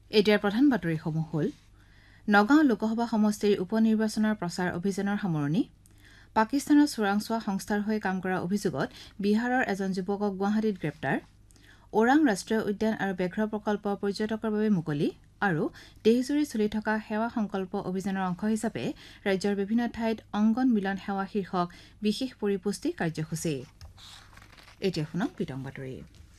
এতিয়াৰ প্ৰধান বাতৰিসমূহ হ'ল নগাঁও লোকসভা সমষ্টিৰ উপ নিৰ্বাচনৰ প্ৰচাৰ অভিযানৰ সামৰণি পাকিস্তানৰ চোৰাংচোৱা সংস্থাৰ হৈ কাম কৰা অভিযোগত বিহাৰৰ এজন যুৱকক গুৱাহাটীত গ্ৰেপ্তাৰ ওৰাং ৰাষ্ট্ৰীয় উদ্যান আৰু ব্যাঘ্ৰ প্ৰকল্প পৰ্যটকৰ বাবে মুকলি আৰু দেশজুৰি চলি থকা সেৱা সংকল্প অভিযানৰ অংশ হিচাপে ৰাজ্যৰ বিভিন্ন ঠাইত অংগন মিলন সেৱা শীৰ্ষক বিশেষ পৰিপুষ্টি কাৰ্যসূচী এতিয়া শুনক বিতং বাতৰি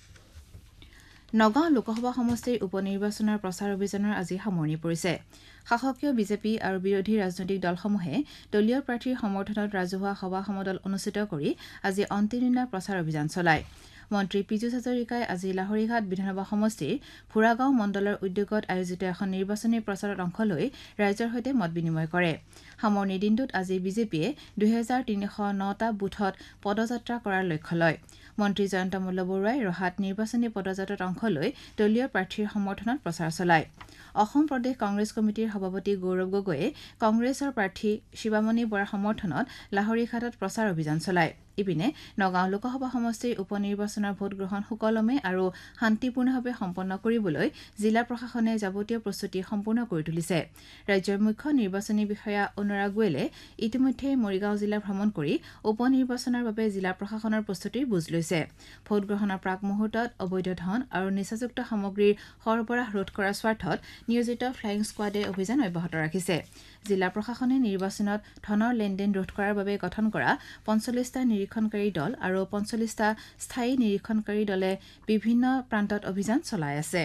নগাঁও লোকসভা সমষ্টিৰ উপ নিৰ্বাচনৰ প্ৰচাৰ অভিযানৰ আজি সামৰণি পৰিছে শাসকীয় বিজেপি আৰু বিৰোধী ৰাজনৈতিক দলসমূহে দলীয় প্ৰাৰ্থীৰ সমৰ্থনত ৰাজহুৱা সভা সমদল অনুষ্ঠিত কৰি আজি অন্তিম দিনা প্ৰচাৰ অভিযান চলায় মন্ত্ৰী পীযুষ হাজৰিকাই আজি লাহৰীঘাট বিধানসভা সমষ্টিৰ ভুৰাগাঁও মণ্ডলৰ উদ্যোগত আয়োজিত এখন নিৰ্বাচনী প্ৰচাৰত অংশ লৈ ৰাইজৰ সৈতে মত বিনিময় কৰে সামৰণি দিনটোত আজি বিজেপিয়ে 2309টা বুথত পদযাত্ৰা কৰাৰ লক্ষ্য লয় মন্ত্ৰী জয়ন্ত মল্লবৰুৱাই ৰহাত নিৰ্বাচনী পদযাত্ৰাত অংশ লৈ দলীয় প্ৰাৰ্থীৰ সমৰ্থনত প্ৰচাৰ চলায় অসম প্ৰদেশ কংগ্ৰেছ কমিটিৰ সভাপতি গৌৰৱ গগৈয়ে কংগ্ৰেছৰ প্ৰাৰ্থী শিৱামণি বৰাৰ সমৰ্থনত লাহৰীঘাটত প্ৰচাৰ অভিযান চলায় ইপিনে নগাঁও লোকসভা সমষ্টিৰ উপ নিৰ্বাচনৰ ভোটগ্ৰহণ সুকলমে আৰু শান্তিপূৰ্ণভাৱে সম্পন্ন কৰিবলৈ জিলা প্ৰশাসনে যাৱতীয় প্ৰস্তুতি সম্পূৰ্ণ কৰি তুলিছে ৰাজ্যৰ মুখ্য নিৰ্বাচনী বিষয়া অনুৰাগ গোৱেলে ইতিমধ্যে মৰিগাঁও জিলা ভ্ৰমণ কৰি উপ নিৰ্বাচনৰ বাবে জিলা প্ৰশাসনৰ প্ৰস্তুতিৰ বুজ লৈছে ভোটগ্ৰহণৰ প্ৰাক মুহূৰ্তত অবৈধ ধন আৰু নিচাযুক্ত সামগ্ৰীৰ সৰবৰাহ ৰোধ কৰাৰ স্বাৰ্থত নিয়োজিত ফ্লাইং স্কোৱাডে অভিযান অব্যাহত ৰাখিছে জিলা প্ৰশাসনে নিৰ্বাচনত ধনৰ লেনদেন ৰোধ কৰাৰ বাবে গঠন কৰা ৪৫টা নিৰীক্ষণকাৰী দল আৰু ৪৫টা স্থায়ী নিৰীক্ষণকাৰী দলে বিভিন্ন প্ৰান্তত অভিযান চলাই আছে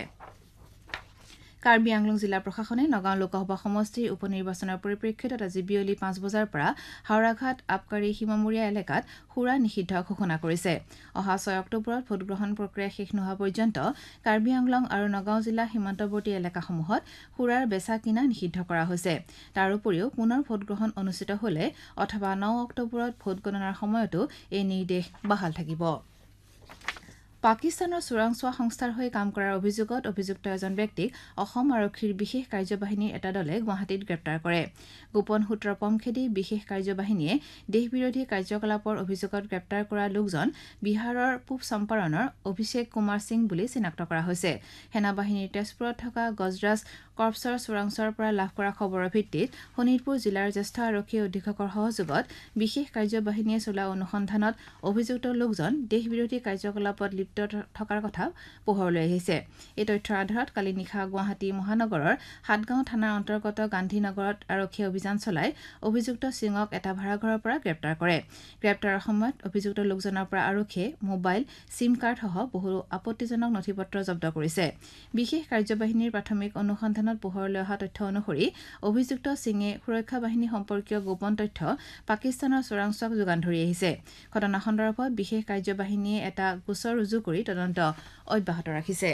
কাৰ্বি আংলং জিলা প্ৰশাসনে নগাঁও লোকসভা সমষ্টিৰ উপ নিৰ্বাচনৰ পৰিপ্ৰেক্ষিতত আজি বিয়লি ৫ বজাৰ পৰা হাওৰাঘাট আবকাৰী সীমামূৰীয়া এলেকাত সুৰা নিষিদ্ধ ঘোষণা কৰিছে অহা ৬ অক্টোবৰত ভোটগ্ৰহণ প্ৰক্ৰিয়া শেষ নোহোৱা পৰ্যন্ত কাৰ্বি আংলং আৰু নগাঁও জিলা সীমান্তৱৰ্তী এলেকাসমূহত সুৰাৰ বেচা কিনা নিষিদ্ধ কৰা হৈছে তাৰ উপৰিও পুনৰ ভোটগ্ৰহণ অনুষ্ঠিত হলে অথবা ৯ অক্টোবৰত ভোট গণনাৰ সময়তো এই নিৰ্দেশ বাহাল থাকিব পাকিস্তানৰ চোৰাংচোৱা সংস্থাৰ হৈ কাম কৰাৰ অভিযোগত অভিযুক্ত এজন ব্যক্তিক অসম আৰক্ষীৰ বিশেষ কাৰ্যবাহিনীৰ এটা দলে গুৱাহাটীত গ্ৰেপ্তাৰ কৰে গোপন সূত্ৰৰ পম খেদি বিশেষ কাৰ্যবাহিনীয়ে দেশবিৰোধী কাৰ্যকলাপৰ অভিযোগত গ্ৰেপ্তাৰ কৰা লোকজন বিহাৰৰ পূব চম্পাৰণৰ অভিষেক কুমাৰ সিং বুলি চিনাক্ত কৰা হৈছে সেনাবাহিনীৰ তেজপুৰত থকা গজৰাজ কৰ্পছৰ চোৰাংচোৱাৰ পৰা লাভ কৰা খবৰৰ ভিত্তিত শোণিতপুৰ জিলাৰ জ্যেষ্ঠ আৰক্ষী অধীক্ষকৰ সহযোগত বিশেষ কাৰ্যবাহিনীয়ে চলোৱা অনুসন্ধানত অভিযুক্ত লোকজন দেশবিৰোধী কাৰ্যকলাপত লিপ্ত থকাৰ কথা পোহৰলৈ আহিছে এই তথ্যৰ আধাৰত কালি নিশা গুৱাহাটী মহানগৰৰ হাটগাঁও থানাৰ অন্তৰ্গত গান্ধীনগৰত আৰক্ষীয়ে অভিযান চলাই অভিযুক্ত সিঙক এটা ভাড়াঘৰৰ পৰা গ্ৰেপ্তাৰ কৰে গ্ৰেপ্তাৰৰ সময়ত অভিযুক্ত লোকজনৰ পৰা আৰক্ষীয়ে মোবাইল চিম কাৰ্ডসহ বহু আপত্তিজনক নথিপত্ৰ জব্দ কৰিছে বিশেষ কাৰ্যবাহিনীৰ প্ৰাথমিক অনুসন্ধানত পোহৰলৈ অহা তথ্য অনুসৰি অভিযুক্ত সিঙে সুৰক্ষা বাহিনী সম্পৰ্কীয় গোপন তথ্য পাকিস্তানৰ চোৰাংচোৱাক যোগান ধৰি আহিছে ঘটনা সন্দৰ্ভত বিশেষ কাৰ্যবাহিনীয়ে এটা গোচৰ ৰুজু কৰি তদন্ত অব্যাহত ৰাখিছে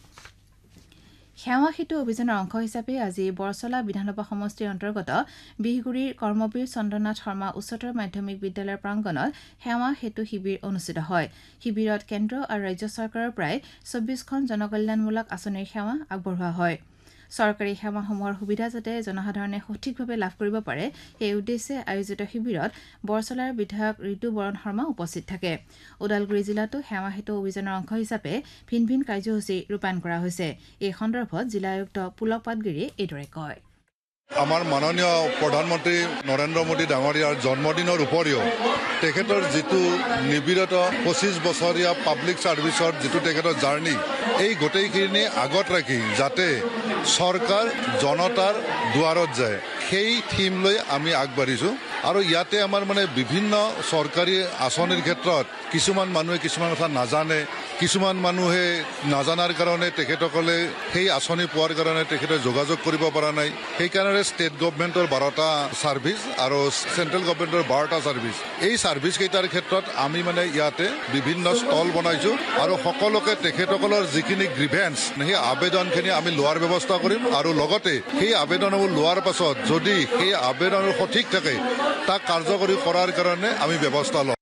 সেৱা সেতু অভিযানৰ অংশ হিচাপে আজি বৰচলা বিধানসভা সমষ্টিৰ অন্তৰ্গত বিহগুৰিৰ কৰ্মবীৰ চন্দ্ৰনাথ শৰ্মা উচ্চতৰ মাধ্যমিক বিদ্যালয়ৰ প্ৰাংগণত সেৱা সেতু শিবিৰ অনুষ্ঠিত হয় শিবিৰত কেন্দ্ৰ আৰু ৰাজ্য চৰকাৰৰ প্ৰায় ২৪খন জনকল্যাণমূলক আঁচনিৰ সেৱা আগবঢ়োৱা হয় চৰকাৰী সেৱাসমূহৰ সুবিধা যাতে জনসাধাৰণে সঠিকভাৱে লাভ কৰিব পাৰে সেই উদ্দেশ্যে আয়োজিত শিবিৰত বৰচলাৰ বিধায়ক ঋতু বৰণ শৰ্মা উপস্থিত থাকে ওদালগুৰি জিলাতো সেৱা সেতু অভিযানৰ অংশ হিচাপে ভিন ভিন কাৰ্যসূচী ৰূপায়ণ কৰা হৈছে এই সন্দৰ্ভত জিলা আয়ুক্ত পুলক পাটগিৰিয়ে এইদৰে কয় আমাৰ মাননীয় প্ৰধানমন্ত্ৰী নৰেন্দ্ৰ মোদী ডাঙৰীয়াৰ জন্মদিনৰ উপৰিও তেখেতৰ যিটো নিবিড়ত ২৫ বছৰীয়া পাব্লিক ছাৰ্ভিচৰ যিটো তেখেতৰ জাৰ্ণি এই গোটেইখিনি আগত ৰাখি যাতে চৰকাৰ জনতাৰ দুৱাৰত যায় সেই থিম লৈ আমি আগবাঢ়িছোঁ আৰু ইয়াতে আমাৰ বিভিন্ন চৰকাৰী আঁচনিৰ ক্ষেত্ৰত কিছুমান মানুহে কিছুমান কথা নাজানে কিছুমান মানুহে নাজানাৰ কাৰণে তেখেতসকলে সেই আঁচনি পোৱাৰ কাৰণে তেখেতে যোগাযোগ কৰিব পৰা নাই সেইকাৰণে ষ্টেট গভৰ্ণমেণ্টৰ 12টা ছাৰ্ভিচ আৰু চেণ্ট্ৰেল গভৰ্ণমেণ্টৰ 12টা ছাৰ্ভিচ এই ছাৰ্ভিচ কেইটাৰ ক্ষেত্ৰত আমি ইয়াতে বিভিন্ন ষ্টল বনাইছোঁ আৰু সকলোকে তেখেতসকলৰ যিখিনি গ্ৰিভেন্স সেই আবেদনখিনি আমি লোৱাৰ ব্যৱস্থা কৰিম আৰু লগতে সেই আবেদনবোৰ লোৱাৰ পাছত যদি সেই আবেদন সঠিক থাকে তাক কাৰ্যকৰী কৰাৰ কাৰণে আমি ব্যৱস্থা ল'ম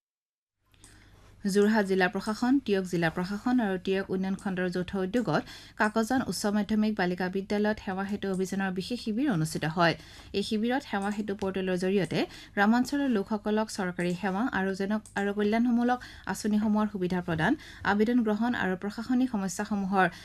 যোৰহাট জিলা প্ৰশাসন টিয়ক জিলা প্ৰশাসন আৰু টিয়ক উন্নয়ন খণ্ডৰ যৌথ উদ্যোগত কাকজান উচ্চ মাধ্যমিক বালিকা বিদ্যালয়ত সেৱা সেতু অভিযানৰ বিশেষ শিবিৰ অনুষ্ঠিত হয় এই শিবিৰত সেৱা সেতু পৰ্টেলৰ জৰিয়তে গ্ৰামাঞ্চলৰ লোকসকলক চৰকাৰী সেৱা আৰু কল্যাণমূলক আঁচনিসমূহৰ সুবিধা প্ৰদান আবেদন গ্ৰহণ আৰু প্ৰশাসনিক সমস্যাসমূহৰ